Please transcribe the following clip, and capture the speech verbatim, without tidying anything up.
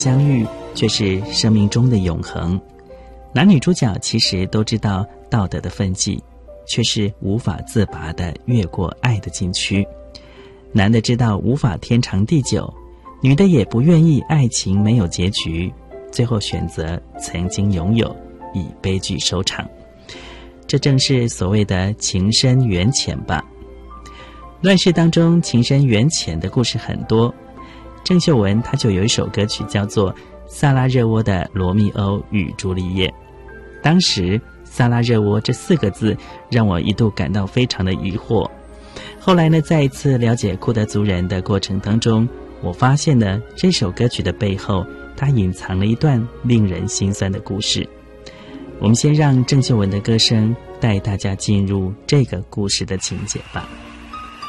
相遇却是生命中的永恒。男女主角其实都知道道德的分际，却是无法自拔地越过爱的禁区。男的知道无法天长地久，女的也不愿意爱情没有结局，最后选择曾经拥有，以悲剧收场。这正是所谓的情深缘浅吧。乱世当中情深缘浅的故事很多，郑秀文她就有一首歌曲叫做《萨拉热窝的罗密欧与朱丽叶》。当时萨拉热窝这四个字让我一度感到非常的疑惑，后来呢，在一次了解库德族人的过程当中，我发现呢，这首歌曲的背后它隐藏了一段令人心酸的故事。我们先让郑秀文的歌声带大家进入这个故事的情节吧。